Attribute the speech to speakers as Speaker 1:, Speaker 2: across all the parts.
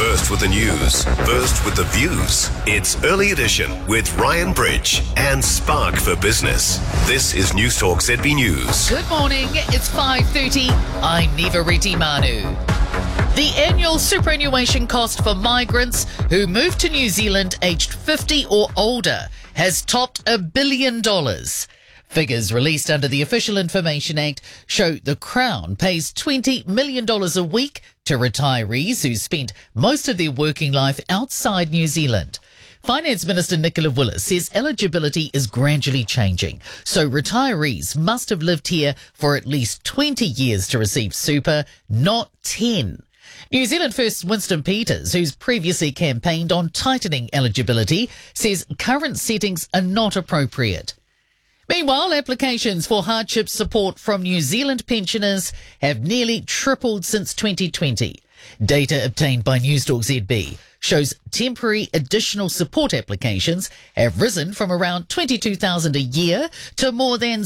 Speaker 1: First with the news, first with the views. It's Early Edition with Ryan Bridge and Spark for Business. This is Newstalk ZB News.
Speaker 2: Good morning, it's 5:30. I'm Neva Reddy Manu. The annual superannuation cost for migrants who move to New Zealand aged 50 or older has topped $1 billion. Figures released under the Official Information Act show the Crown pays $20 million a week to retirees who spent most of their working life outside New Zealand. Finance Minister Nicola Willis says eligibility is gradually changing, so retirees must have lived here for at least 20 years to receive super, not 10. New Zealand First Winston Peters, who's previously campaigned on tightening eligibility, says current settings are not appropriate. Meanwhile, applications for hardship support from New Zealand pensioners have nearly tripled since 2020. Data obtained by Newstalk ZB shows temporary additional support applications have risen from around 22,000 a year to more than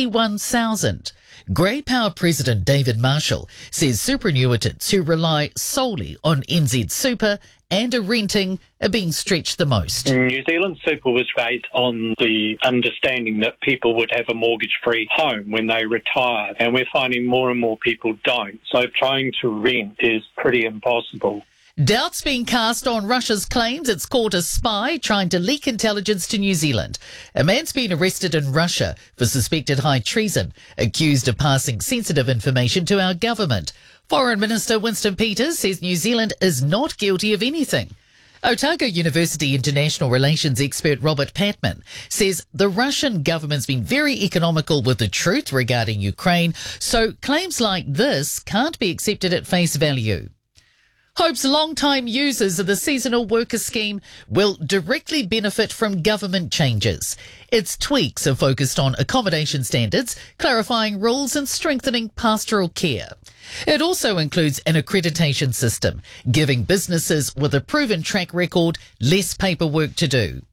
Speaker 2: 61,000. Grey Power President David Marshall says superannuitants who rely solely on NZ Super and are renting are being stretched the most.
Speaker 3: New Zealand Super was based on the understanding that people would have a mortgage-free home when they retire, and we're finding more and more people don't. So trying to rent is pretty impossible.
Speaker 2: Doubts being cast on Russia's claims it's caught a spy trying to leak intelligence to New Zealand. A man's been arrested in Russia for suspected high treason, accused of passing sensitive information to our government. Foreign Minister Winston Peters says New Zealand is not guilty of anything. Otago University International Relations expert Robert Patman says the Russian government's been very economical with the truth regarding Ukraine, so claims like this can't be accepted at face value. Hope's long-time users of the seasonal worker scheme will directly benefit from government changes. Its tweaks are focused on accommodation standards, clarifying rules and strengthening pastoral care. It also includes an accreditation system, giving businesses with a proven track record less paperwork to do.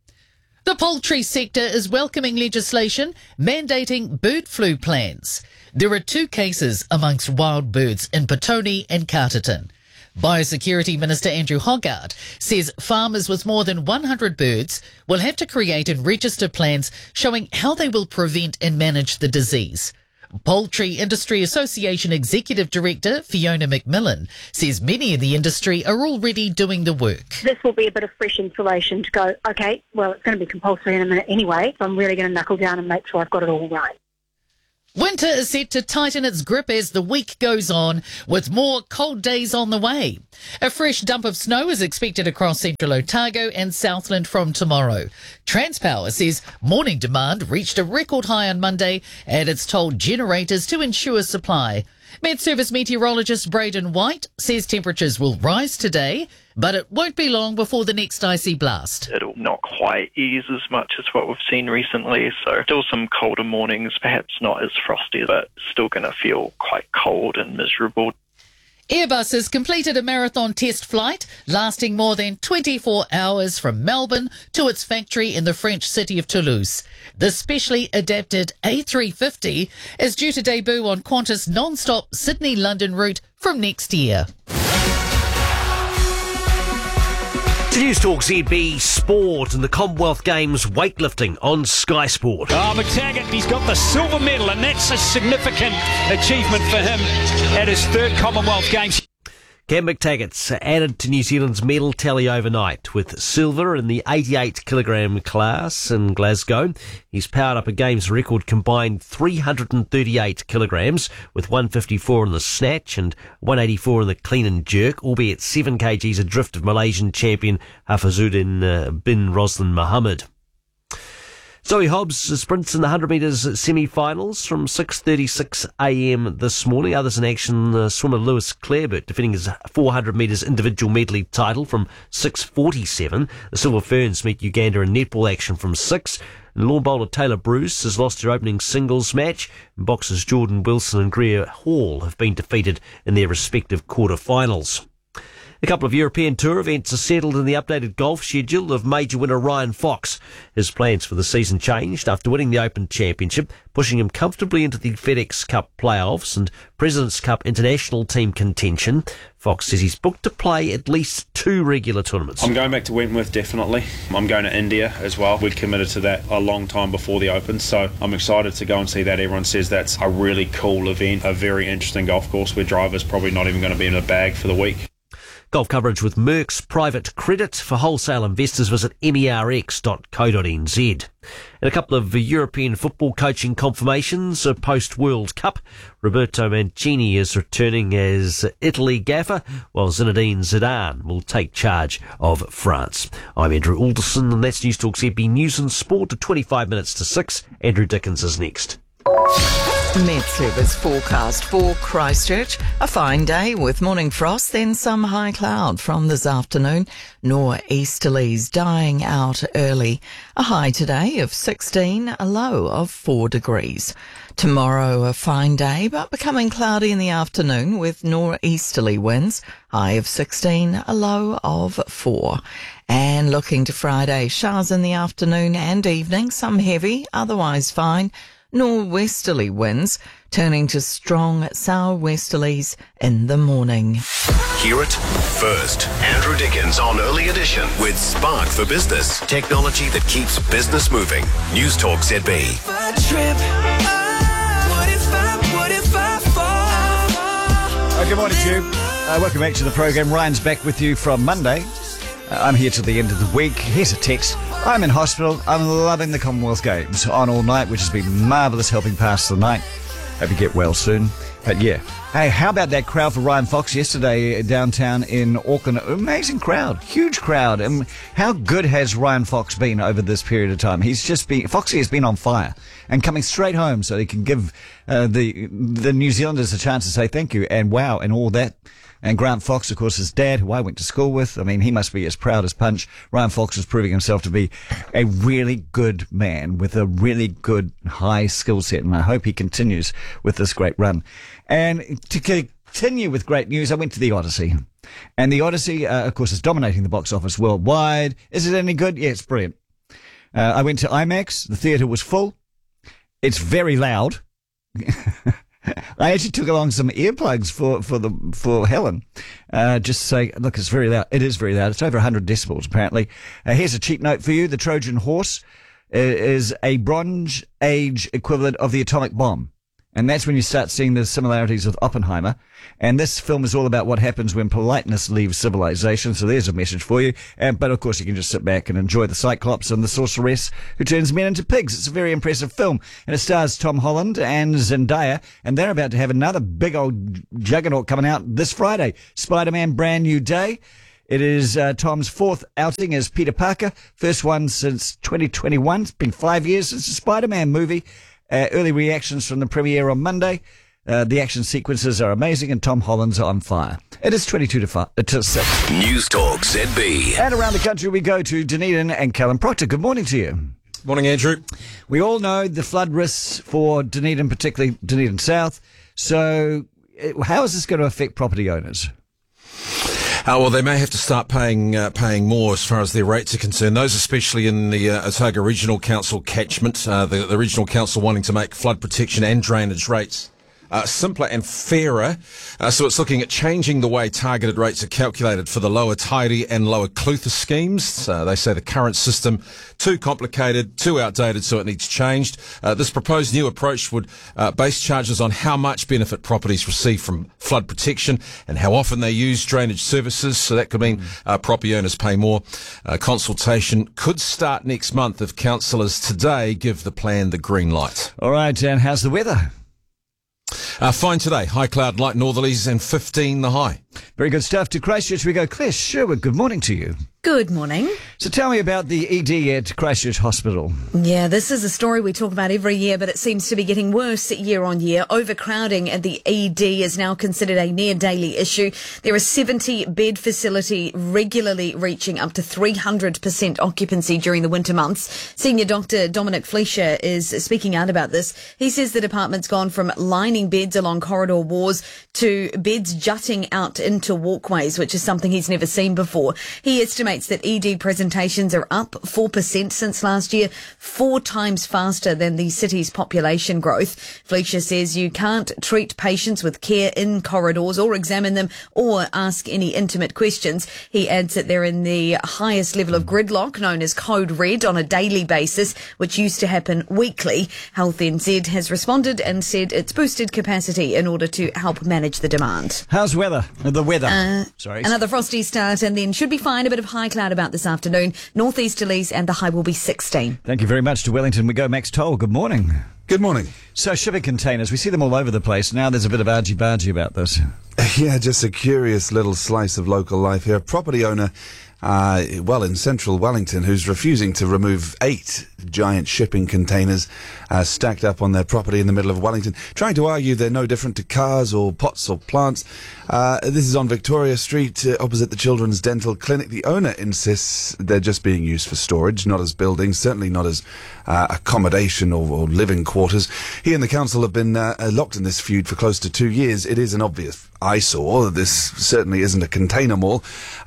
Speaker 2: The poultry sector is welcoming legislation mandating bird flu plans. There are 2 cases amongst wild birds in Petone and Carterton. Biosecurity Minister Andrew Hoggard says farmers with more than 100 birds will have to create and register plans showing how they will prevent and manage the disease. Poultry Industry Association Executive Director Fiona McMillan says many in the industry are already doing the work.
Speaker 4: This will be a bit of fresh insulation to go, okay, well, it's going to be compulsory in a minute anyway, so I'm really going to knuckle down and make sure I've got it all right.
Speaker 2: Winter is set to tighten its grip as the week goes on, with more cold days on the way. A fresh dump of snow is expected across central Otago and Southland from tomorrow. Transpower says morning demand reached a record high on Monday, and it's told generators to ensure supply. Met Service meteorologist Braden White says temperatures will rise today, but it won't be long before the next icy blast.
Speaker 5: It'll not quite ease as much as what we've seen recently, so still some colder mornings, perhaps not as frosty, but still going to feel quite cold and miserable.
Speaker 2: Airbus has completed a marathon test flight lasting more than 24 hours from Melbourne to its factory in the French city of Toulouse. The specially adapted A350 is due to debut on Qantas non-stop Sydney-London route from next year.
Speaker 6: Newstalk ZB Sport and the Commonwealth Games weightlifting on Sky Sport.
Speaker 7: McTaggart, he's got the silver medal, and that's a significant achievement for him at his 3rd Commonwealth Games.
Speaker 6: Cam McTaggart's added to New Zealand's medal tally overnight with silver in the 88-kilogram class in Glasgow. He's powered up a Games record combined 338 kilograms with 154 in the snatch and 184 in the clean and jerk, albeit 7 kgs adrift of Malaysian champion Hafizuddin bin Roslan Mohammed. Zoe Hobbs sprints in the 100 metres semi-finals from 6:36am this morning. Others in action, swimmer Lewis Clareburt defending his 400 metres individual medley title from 6:47. The Silver Ferns meet Uganda in netball action from 6. And lawn bowler Taylor Bruce has lost her opening singles match. And boxers Jordan Wilson and Greer Hall have been defeated in their respective quarter-finals. A couple of European Tour events are settled in the updated golf schedule of major winner Ryan Fox. His plans for the season changed after winning the Open Championship, pushing him comfortably into the FedEx Cup playoffs and President's Cup international team contention. Fox says he's booked to play at least 2 regular tournaments.
Speaker 8: I'm going back to Wentworth, definitely. I'm going to India as well. We'd committed to that a long time before the Open, so I'm excited to go and see that. Everyone says that's a really cool event, a very interesting golf course where drivers probably not even going to be in a bag for the week.
Speaker 6: Golf coverage with Merck's Private Credit. For wholesale investors, visit merx.co.nz. And a couple of European football coaching confirmations post-World Cup. Roberto Mancini is returning as Italy gaffer, while Zinedine Zidane will take charge of France. I'm Andrew Alderson, and that's News Talk ZB News and Sport at 25 minutes to 6. Andrew Dickens is next.
Speaker 9: Met Service forecast for Christchurch. A fine day with morning frost, then some high cloud from this afternoon. Nor'easterlies dying out early. A high today of 16, a low of 4 degrees. Tomorrow a fine day, but becoming cloudy in the afternoon with nor'easterly winds. High of 16, a low of 4. And looking to Friday, showers in the afternoon and evening, some heavy, otherwise fine. Northwesterly winds turning to strong southwesterlies in the morning.
Speaker 1: Hear it first. Andrew Dickens on Early Edition with Spark for Business. Technology that keeps business moving. News Talk ZB.
Speaker 10: Good morning to you. Welcome back to the program. Ryan's back with you from Monday. I'm here till the end of the week. Here's a text. I'm in hospital. I'm loving the Commonwealth Games on all night, which has been marvellous, helping pass the night. Hope you get well soon. But yeah. Hey, how about that crowd for Ryan Fox yesterday downtown in Auckland? Amazing crowd. Huge crowd. And how good has Ryan Fox been over this period of time? Foxy has been on fire and coming straight home so he can give the New Zealanders a chance to say thank you and wow and all that. And Grant Fox, of course, his dad, who I went to school with. I mean, he must be as proud as punch. Ryan Fox is proving himself to be a really good man with a really good high skill set. And I hope he continues with this great run. And to continue with great news, I went to the Odyssey. And the Odyssey, of course, is dominating the box office worldwide. Is it any good? Yeah, it's brilliant. I went to IMAX. The theatre was full. It's very loud. I actually took along some earplugs for Helen, just to say, look, it's very loud. It is very loud. It's over 100 decibels, apparently. Here's a cheat note for you. The Trojan horse is a Bronze Age equivalent of the atomic bomb. And that's when you start seeing the similarities with Oppenheimer. And this film is all about what happens when politeness leaves civilization. So there's a message for you. But of course, you can just sit back and enjoy the Cyclops and the sorceress who turns men into pigs. It's a very impressive film. And it stars Tom Holland and Zendaya. And they're about to have another big old juggernaut coming out this Friday. Spider-Man Brand New Day. It is Tom's 4th outing as Peter Parker. First one since 2021. It's been 5 years since the Spider-Man movie. Early reactions from the premiere on Monday. The action sequences are amazing and Tom Holland's on fire. It is 22 to 6.
Speaker 1: News Talk ZB.
Speaker 10: And around the country we go to Dunedin and Callum Proctor. Good morning to you.
Speaker 11: Morning, Andrew.
Speaker 10: We all know the flood risks for Dunedin, particularly Dunedin South. So how is this going to affect property owners?
Speaker 11: Well, they may have to start paying more as far as their rates are concerned. Those especially in the Otago Regional Council catchment, the Regional Council wanting to make flood protection and drainage rates simpler and fairer. So it's looking at changing the way targeted rates are calculated for the Lower Tairi and Lower Clutha schemes. They say the current system too complicated, too outdated, so it needs changed. This proposed new approach would base charges on how much benefit properties receive from flood protection and how often they use drainage services. So that could mean property owners pay more. Consultation could start next month if councillors today give the plan the green light.
Speaker 10: All right, and how's the weather?
Speaker 11: Fine today. High cloud, light northerlies, and 15 the high.
Speaker 10: Very good stuff. To Christchurch we go. Claire Sherwood, good morning to you.
Speaker 12: Good morning.
Speaker 10: So tell me about the ED at Christchurch Hospital.
Speaker 12: Yeah, this is a story we talk about every year, but it seems to be getting worse year on year. Overcrowding at the ED is now considered a near daily issue. There are 70-bed facility regularly reaching up to 300% occupancy during the winter months. Senior Dr. Dominic Fleischer is speaking out about this. He says the department's gone from lining beds along corridor walls to beds jutting out into walkways, which is something he's never seen before. He estimates that ED presentations are up 4% since last year, 4 times faster than the city's population growth. Fleischer says you can't treat patients with care in corridors or examine them or ask any intimate questions. He adds that they're in the highest level of gridlock, known as Code Red, on a daily basis, which used to happen weekly. Health NZ has responded and said it's boosted capacity in order to help manage the demand.
Speaker 10: How's the weather? Sorry.
Speaker 12: Another frosty start and then should be fine. A bit of high cloud about this afternoon. Northeasterlies and the high will be 16.
Speaker 10: Thank you very much to Wellington. We go Max Toll. Good morning.
Speaker 13: Good morning.
Speaker 10: So shipping containers, we see them all over the place. Now there's a bit of argy-bargy about this.
Speaker 13: Yeah, just a curious little slice of local life here. A property owner, in central Wellington, who's refusing to remove 8 giant shipping containers stacked up on their property in the middle of Wellington, trying to argue they're no different to cars or pots or plants. This is on Victoria Street, opposite the Children's Dental Clinic. The owner insists they're just being used for storage, not as buildings, certainly not as accommodation or living quarters. He and the council have been locked in this feud for close to 2 years. It is an obvious eyesore. This certainly isn't a container mall.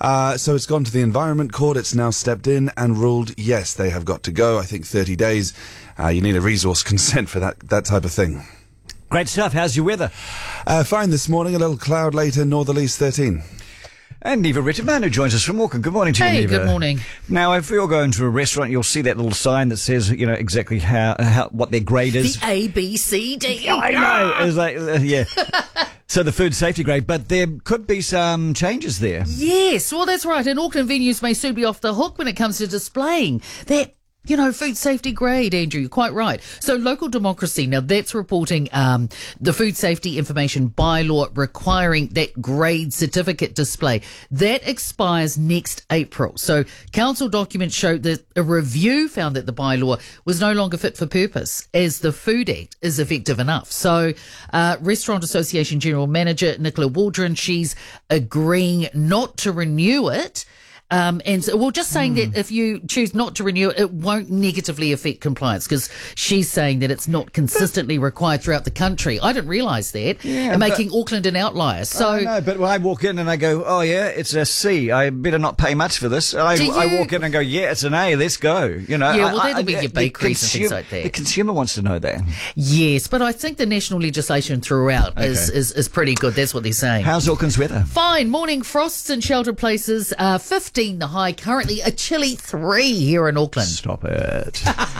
Speaker 13: So it's gone to the Environment Court. It's now stepped in and ruled, yes, they have got to go. I think 30 days. You need a resource consent for that type of thing.
Speaker 10: Great stuff. How's your weather?
Speaker 13: Fine this morning. A little cloud later, northerlies 13.
Speaker 10: And Neva Ritterman, who joins us from Auckland. Good morning to you, Neva.
Speaker 2: Good morning.
Speaker 10: Now, if you're going to a restaurant, you'll see that little sign that says, exactly how what their grade is.
Speaker 2: The A, B, C, D.
Speaker 10: I know. It's like, yeah. So the food safety grade, but there could be some changes there.
Speaker 2: Yes, well, that's right. And Auckland venues may soon be off the hook when it comes to displaying that food safety grade, Andrew, you're quite right. So Local Democracy, now that's reporting the food safety information bylaw requiring that grade certificate display. That expires next April. So council documents show that a review found that the bylaw was no longer fit for purpose as the Food Act is effective enough. So Restaurant Association General Manager Nicola Waldron, she's agreeing not to renew it. And so we're just saying that if you choose not to renew it, it won't negatively affect compliance because she's saying that it's not consistently required throughout the country. I didn't realise that. And making Auckland an outlier. So
Speaker 10: no, but when I walk in and I go, oh yeah, it's a C. I better not pay much for this. I walk in and go, yeah, it's an A. Let's go.
Speaker 2: Yeah, well, that'll be your bakeries and things like that.
Speaker 10: The consumer wants to know that.
Speaker 2: Yes, but I think the national legislation throughout is pretty good. That's what they're saying.
Speaker 10: How's Auckland's weather?
Speaker 2: Fine. Morning frosts in sheltered places. 15 the high. Currently a chilly 3 here in Auckland.
Speaker 10: Stop it.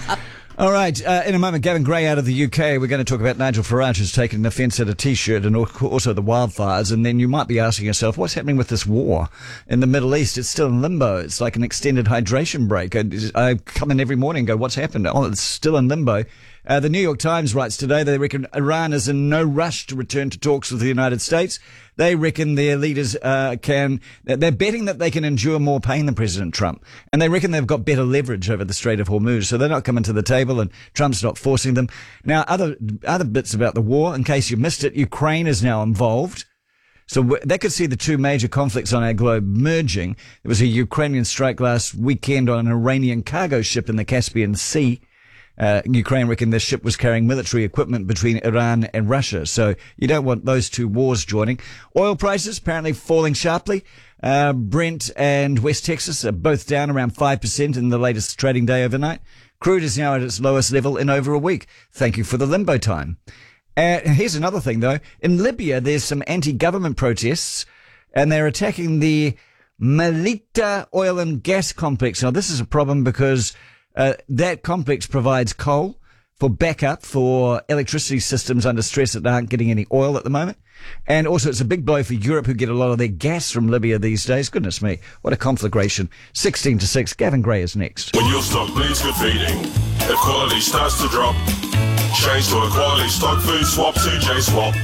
Speaker 10: All right, in a moment, Gavin Gray out of the UK. We're going to talk about Nigel Farage who's taken an offence at a T-shirt and also the wildfires. And then you might be asking yourself, what's happening with this war in the Middle East? It's still in limbo. It's like an extended hydration break. I come in every morning and go, what's happened? Oh, it's still in limbo. The New York Times writes today they reckon Iran is in no rush to return to talks with the United States. They reckon their leaders they're betting that they can endure more pain than President Trump. And they reckon they've got better leverage over the Strait of Hormuz. So they're not coming to the table and Trump's not forcing them. Now, other bits about the war, in case you missed it, Ukraine is now involved. So that could see the two major conflicts on our globe merging. There was a Ukrainian strike last weekend on an Iranian cargo ship in the Caspian Sea. Ukraine reckoned this ship was carrying military equipment between Iran and Russia. So you don't want those two wars joining. Oil prices apparently falling sharply. Brent and West Texas are both down around 5% in the latest trading day overnight. Crude is now at its lowest level in over a week. Thank you for the limbo time. Here's another thing though. In Libya, there's some anti-government protests and they're attacking the Melita oil and gas complex. Now this is a problem because that complex provides coal for backup for electricity systems under stress that aren't getting any oil at the moment. And also it's a big blow for Europe who get a lot of their gas from Libya these days. Goodness me, what a conflagration. 16 to 6, Gavin Gray is next.
Speaker 14: When your stock needs good feeding, if quality starts to drop, change to a quality stock food swap to J-Swap.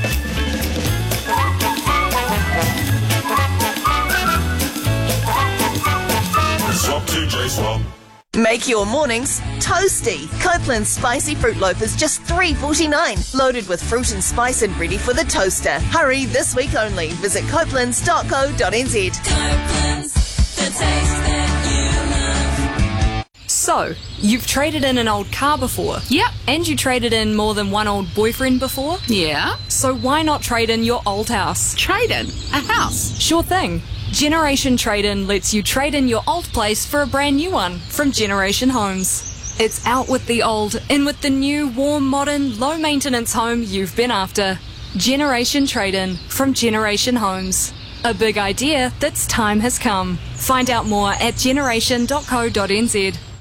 Speaker 14: Swap to J-Swap.
Speaker 15: Make your mornings toasty. Copeland's spicy fruit loaf is just $3.49, loaded with fruit and spice and ready for the toaster. Hurry, this week only. Visit copelands.co.nz.
Speaker 16: Copeland's, the taste that you love. So, you've traded in an old car before?
Speaker 17: Yep.
Speaker 16: And you traded in more than one old boyfriend before?
Speaker 17: Yeah.
Speaker 16: So why not trade in your old house?
Speaker 17: Trade in? A house?
Speaker 16: Sure thing. Generation Trade-In lets you trade in your old place for a brand new one from Generation Homes. It's out with the old, in with the new, warm, modern, low-maintenance home you've been after. Generation Trade-In from Generation Homes. A big idea that's time has come. Find out more at generation.co.nz.